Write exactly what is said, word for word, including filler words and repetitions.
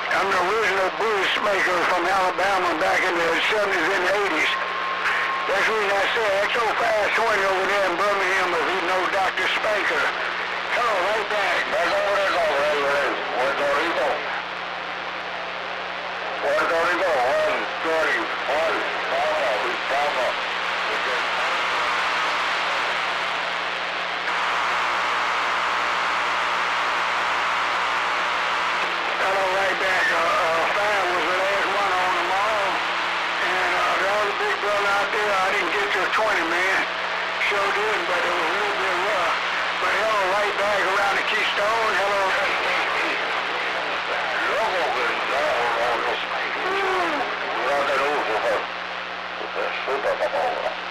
I'm the original Buddhist maker from Alabama back in the seventies and eighties. That's the reason I said X oh five twenty over there in Birmingham if you know Doctor Spanker. Hello, right back. That's over there, go, right there. Puerto Rico. Puerto Rico, one thirty-one. Bravo, we bravo. Hello, right back. Uh, uh, five was the last one on them all. And uh, there was a big brother out there. I didn't get to twenty, man. Sure did, but it was a little bit rough. But hello, right back around the Keystone. Hello. Loco, que no, no, no. Cuidado de luz, super, super, super, papá.